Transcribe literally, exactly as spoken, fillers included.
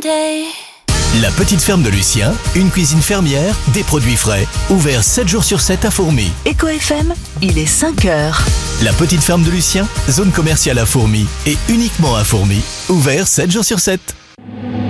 Monday. La petite ferme de Lucien, une cuisine fermière, des produits frais. Ouvert sept jours sur sept à Fourmi. Eco F M, il est cinq heures. La petite ferme de Lucien, zone commerciale à Fourmi et uniquement à Fourmi. Ouvert sept jours sur sept.